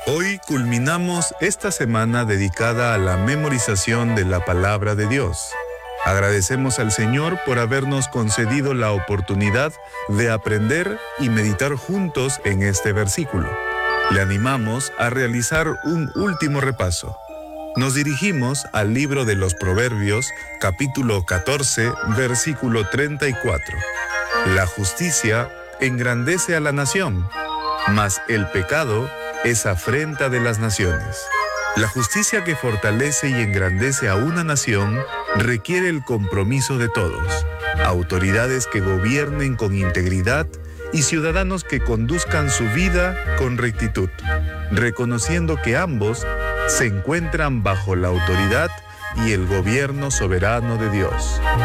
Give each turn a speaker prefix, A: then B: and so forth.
A: Hoy culminamos esta semana dedicada a la memorización de la Palabra de Dios. Agradecemos al Señor por habernos concedido la oportunidad de aprender y meditar juntos en este versículo. Le animamos a realizar un último repaso. Nos dirigimos al libro de los Proverbios, capítulo 14, versículo 34. La justicia engrandece a la nación, mas el pecado es afrenta de las naciones. La justicia que fortalece y engrandece a una nación requiere el compromiso de todos, autoridades que gobiernen con integridad y ciudadanos que conduzcan su vida con rectitud, reconociendo que ambos se encuentran bajo la autoridad y el gobierno soberano de Dios.